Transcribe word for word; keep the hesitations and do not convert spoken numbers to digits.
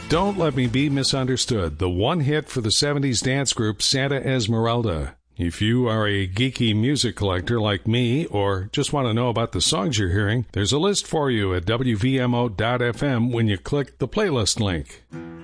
Don't Let Me Be Misunderstood, the one hit for the seventies dance group Santa Esmeralda. If you are a geeky music collector like me, or just want to know about the songs you're hearing, there's a list for you at W V M O dot F M when you click the playlist link.